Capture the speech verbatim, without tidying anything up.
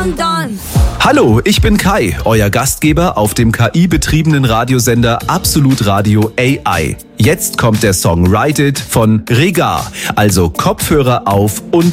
done. Hallo, ich bin Kai, euer Gastgeber auf dem K I-betriebenen Radiosender Absolut Radio A I. Jetzt kommt der Song Ride It von Regar, also Kopfhörer auf und